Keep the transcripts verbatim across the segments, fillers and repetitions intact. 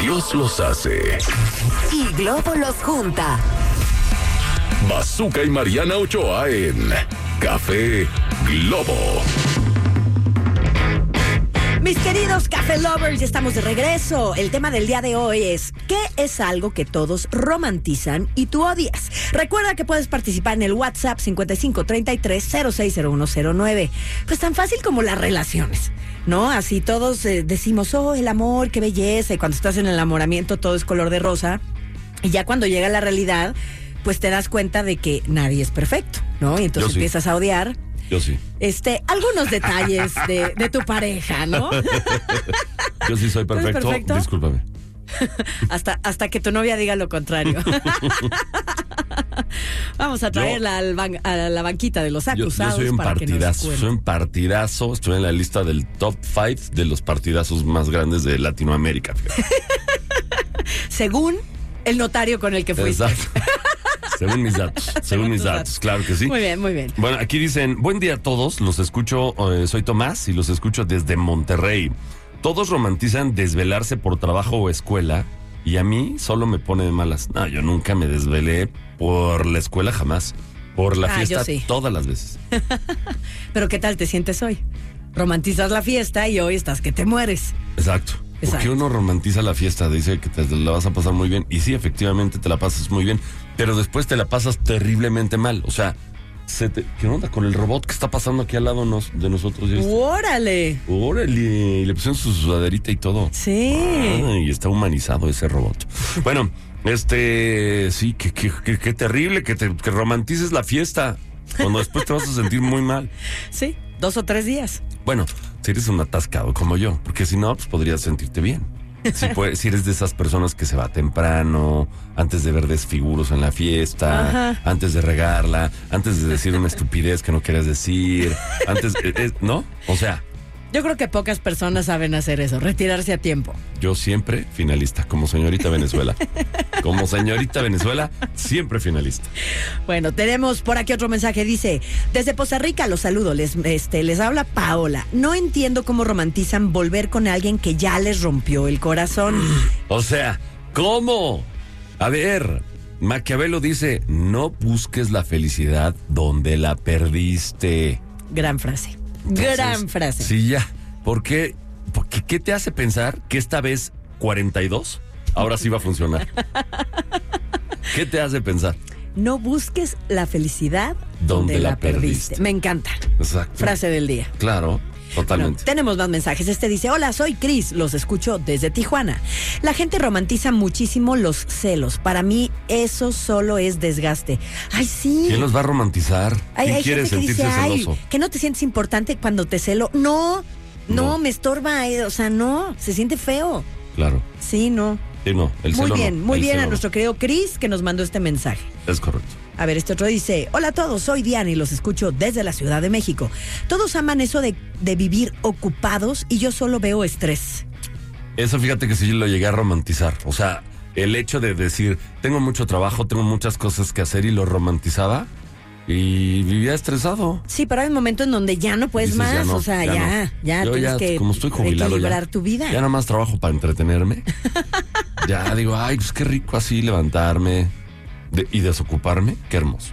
Dios los hace y Globo los junta. Bazooka y Mariana Ochoa en Café Globo. Mis queridos Café Lovers, ya estamos de regreso. El tema del día de hoy es ¿qué es algo que todos romantizan y tú odias? Recuerda que puedes participar en el WhatsApp cincuenta y cinco treinta y tres cero seis cero uno cero nueve. Pues tan fácil como las relaciones, ¿no? Así todos eh, decimos, oh, el amor, qué belleza. Y cuando estás en el enamoramiento todo es color de rosa. Y ya cuando llega la realidad, pues te das cuenta de que nadie es perfecto, ¿no? Y entonces sí. empiezas a odiar. Yo sí. Este, algunos detalles de, de tu pareja, ¿no? Yo sí soy perfecto. perfecto? Discúlpame. Hasta, hasta que tu novia diga lo contrario. Vamos a traerla al ban- a la banquita de los acusados. Yo, yo soy un para que nos partidazo, cuente. soy un partidazo. Estoy en la lista del top five de los partidazos más grandes de Latinoamérica. Según el notario con el que fuiste. Exacto. Según mis datos, según mis datos, datos. claro que sí. Muy bien, muy bien. Bueno, aquí dicen, buen día a todos, los escucho, eh, soy Tomás y los escucho desde Monterrey. Todos romantizan desvelarse por trabajo o escuela y a mí solo me pone de malas. No, yo nunca me desvelé por la escuela jamás, por la Ah, fiesta yo sí. todas las veces. Pero ¿qué tal te sientes hoy? Romantizas la fiesta y hoy estás que te mueres. Exacto. Exacto. Porque uno romantiza la fiesta, dice que te la vas a pasar muy bien. Y sí, efectivamente te la pasas muy bien, pero después te la pasas terriblemente mal. O sea, se te, ¿qué onda con el robot que está pasando aquí al lado nos, de nosotros? ¿Ya viste? ¡Órale! Órale, le pusieron su sudaderita y todo. Sí. Ah, y está humanizado ese robot. Bueno, este, sí, qué que, que, que terrible que, te, que romantices la fiesta, cuando después te vas a sentir muy mal. Sí, dos o tres días. Bueno, si eres un atascado como yo, porque si no, pues podrías sentirte bien. Si, puedes, si eres de esas personas que se va temprano, antes de ver desfiguros en la fiesta, Ajá. antes de regarla, antes de decir una estupidez que no querías decir, antes, eh, eh, ¿no? O sea, Yo creo que pocas personas saben hacer eso, retirarse a tiempo. yo siempre finalista, como señorita Venezuela. Como señorita Venezuela, siempre finalista. Bueno, tenemos por aquí otro mensaje, dice, desde Poza Rica los saludo, les, este, les habla Paola. No entiendo cómo romantizan volver con alguien que ya les rompió el corazón. O sea, ¿cómo? A ver, Maquiavelo dice, no busques la felicidad donde la perdiste. Gran frase. Entonces, Gran frase. Sí, ya. ¿Por qué? Porque, ¿qué te hace pensar que esta vez cuarenta y dos ahora sí va a funcionar? ¿Qué te hace pensar? No busques la felicidad donde, Donde la, la perdiste. perdiste. Me encanta. Exacto. Frase del día. Claro, totalmente. Bueno, tenemos más mensajes. Este dice, hola, soy Cris, los escucho desde Tijuana. La gente romantiza muchísimo los celos. Para mí eso solo es desgaste. Ay, sí. ¿Quién los va a romantizar? Hay, ¿Quién hay quiere gente que sentirse dice, ay, celoso? que no te sientes importante cuando te celo. No, no, No. me estorba, eh, o sea, no, se siente feo. Claro. Sí, no. Sí, no, el Muy celo bien, no, muy el bien celo a no. nuestro querido Cris que nos mandó este mensaje. Es correcto. A ver, este otro dice, hola a todos, soy Diana y los escucho desde la Ciudad de México. Todos aman eso de, de vivir ocupados y yo solo veo estrés. Eso fíjate que sí lo llegué a romantizar. O sea, el hecho de decir, tengo mucho trabajo, tengo muchas cosas que hacer y lo romantizaba y vivía estresado. Sí, pero hay un momento en donde ya no puedes Dices, más, ya no, o sea, ya ya, no. ya, Yo tienes ya, que como estoy jubilado equilibrar ya, tu vida. Ya nada más trabajo para entretenerme. Ya digo, ay, pues qué rico así levantarme de- y desocuparme. Qué hermoso.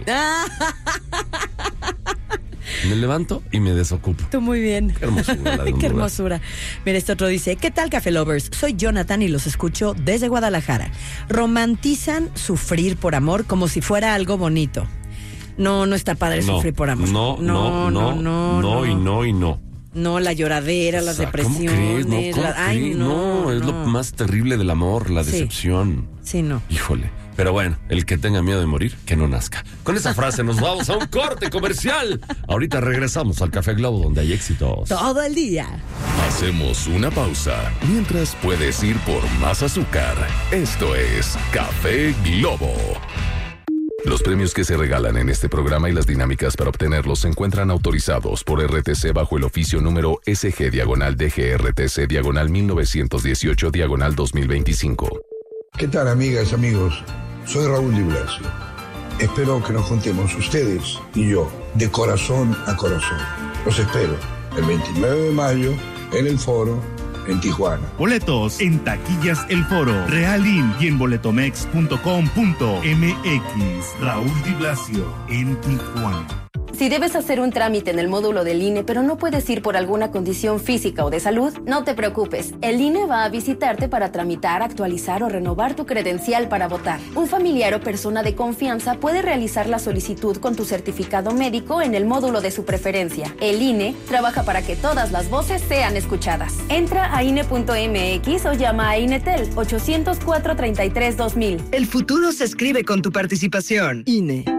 Me levanto y me desocupo. Tú muy bien. Qué hermosura la de un Qué lugar. hermosura. Mira, este otro dice, ¿qué tal, Café Lovers? Soy Jonathan y los escucho desde Guadalajara. Romantizan sufrir por amor como si fuera algo bonito. No, no está padre No, sufrir por amor. no, no, no, no, no, y no, y no. No, la lloradera, las O sea, depresiones. ¿Cómo crees? No, ¿cómo la- Ay, crees? no, No, es lo no. más terrible del amor, la Sí. decepción. Sí, no. Híjole. Pero bueno, el que tenga miedo de morir, que no nazca. Con esa frase nos vamos a un corte comercial. Ahorita regresamos al Café Globo, donde hay éxitos. Todo el día. Hacemos una pausa mientras puedes ir por más azúcar. Esto es Café Globo. Los premios que se regalan en este programa y las dinámicas para obtenerlos se encuentran autorizados por R T C bajo el oficio número S G diagonal D G R T C diagonal mil novecientos dieciocho diagonal dos mil veinticinco. ¿Qué tal, amigas, amigos? Soy Raúl Di Blasio. Espero que nos juntemos ustedes y yo, de corazón a corazón. Los espero el veintinueve de mayo en el foro en Tijuana. Boletos en Taquillas El Foro, Realin y en boletomex punto com punto m x. Raúl Di Blasio en Tijuana. Si debes hacer un trámite en el módulo del I N E, pero no puedes ir por alguna condición física o de salud, no te preocupes. El I N E va a visitarte para tramitar, actualizar o renovar tu credencial para votar. Un familiar o persona de confianza puede realizar la solicitud con tu certificado médico en el módulo de su preferencia. El I N E trabaja para que todas las voces sean escuchadas. Entra a I N E punto m x o llama a INETEL ochocientos cuatro, treinta y tres, dos mil. El futuro se escribe con tu participación. I N E.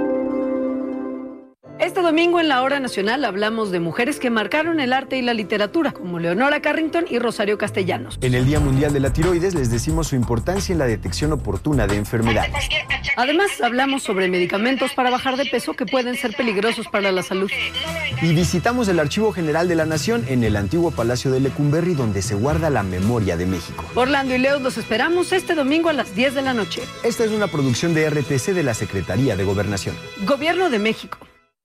Este domingo en la Hora Nacional hablamos de mujeres que marcaron el arte y la literatura, como Leonora Carrington y Rosario Castellanos. En el Día Mundial de la Tiroides les decimos su importancia en la detección oportuna de enfermedades. Además, hablamos sobre medicamentos para bajar de peso que pueden ser peligrosos para la salud. Y visitamos el Archivo General de la Nación en el antiguo Palacio de Lecumberri, donde se guarda la memoria de México. Orlando y Leo los esperamos este domingo a las diez de la noche. Esta es una producción de R T C de la Secretaría de Gobernación. Gobierno de México.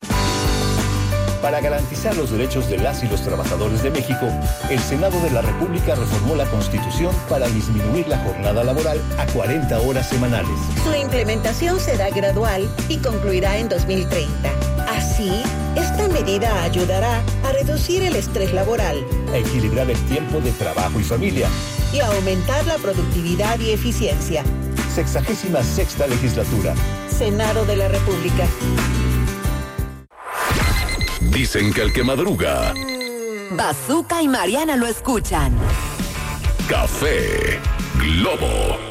Para garantizar los derechos de las y los trabajadores de México, el Senado de la República reformó la Constitución para disminuir la jornada laboral a cuarenta horas semanales. Su implementación será gradual y concluirá en dos mil treinta. Así, esta medida ayudará a reducir el estrés laboral, a equilibrar el tiempo de trabajo y familia y a aumentar la productividad y eficiencia. Sexagésima sexta legislatura. Senado de la República. Dicen que el que madruga. Bazooka y Mariana lo escuchan. Café Globo.